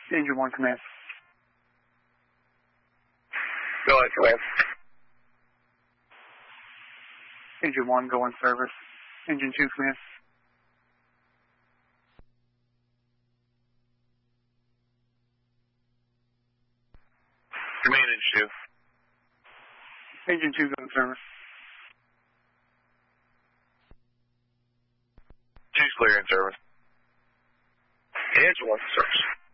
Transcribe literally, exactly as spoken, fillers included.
Engine one command. Go ahead, command. Engine one, go in service. Engine two command. Command engine two. Engine two, go in service. Two's clear in service. Engine one, service.